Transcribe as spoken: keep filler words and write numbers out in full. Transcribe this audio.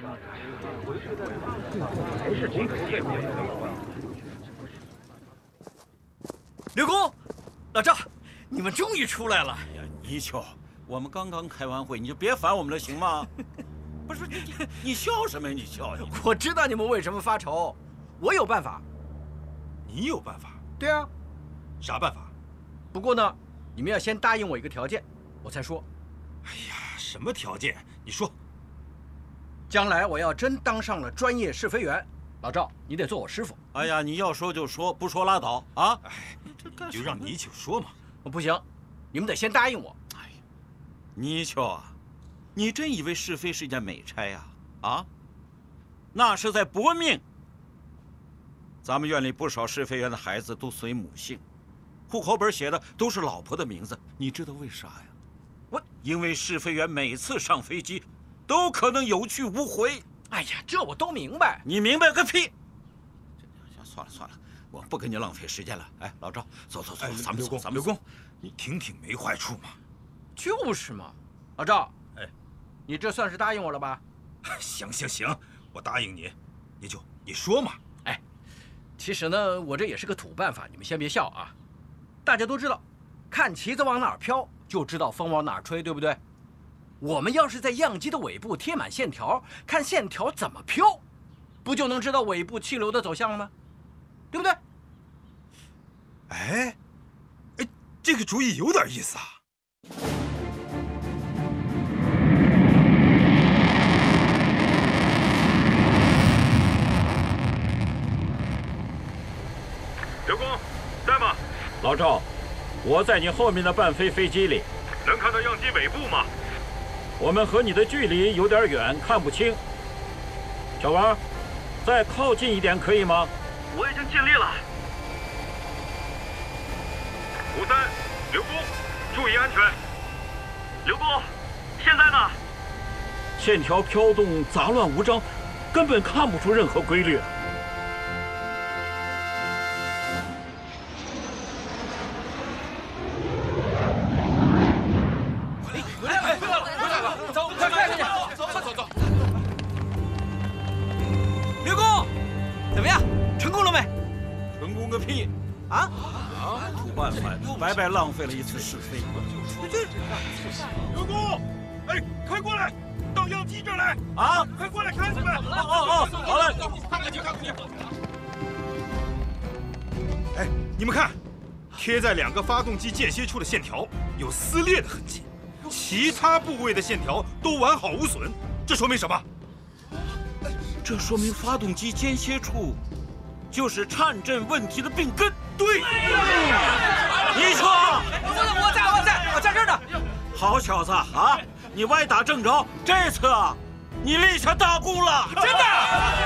刘工，老赵，你们终于出来了。 哎呀，泥鳅，我们刚刚开完会，你就别烦我们了，行吗？不是你你你笑什么呀？你笑呀！ 我知道你们为什么发愁，我有办法。 你有办法？ 对啊。 啥办法？ 不过呢，你们要先答应我一个条件，我才说。 哎呀，什么条件？你说。 将来我要真当上了专业试飞员，老赵，你得做我师傅。 哎呀，你要说就说，不说拉倒啊！ 哎，你就让泥鳅说嘛。 我不行，你们得先答应我。 哎呀，泥鳅啊，你真以为试飞是件美差呀？啊，那是在搏命。咱们院里不少试飞员的孩子都随母姓，户口本写的都是老婆的名字，你知道为啥呀？ 我因为试飞员每次上飞机都可能有去无回。 哎呀，这我都明白。 你明白个屁！行，算了算了，我不跟你浪费时间了。哎，老赵，走走走， 哎、 咱们走，咱们刘工，你听听没坏处嘛。 就是嘛，老赵， 哎， 你这算是答应我了吧？ 行行行，我答应你，你就你说嘛。 哎，其实呢，我这也是个土办法，你们先别笑啊。大家都知道，看旗子往哪儿飘，就知道风往哪儿吹，对不对？我们要是在样机的尾部贴满线条，看线条怎么飘，不就能知道尾部气流的走向了吗？对不对？ 哎，哎，这个主意有点意思啊。 刘工，在吗？ 老赵，我在你后面的伴飞飞机里， 能看到样机尾部吗？ 我们和你的距离有点远，看不清。小王，再靠近一点可以吗？ 我已经尽力了。五三，刘工，注意安全。刘工，现在呢？ 线条飘动，杂乱无章，根本看不出任何规律。 啊！啊！土办法，白白浪费了一次试飞。 这刘工，哎，快过来，到样机这儿来！ 啊！ 快过来看看！哦哦哦，好嘞， 看看去，看看去。哎，你们看，贴在两个发动机间歇处的线条有撕裂的痕迹，其他部位的线条都完好无损，这说明什么？ 这说明发动机间歇处就是颤振问题的病根。对，你说， 我我在我在我在这儿呢。 好小子啊，你歪打正着，这次啊，你立下大功了， 真的。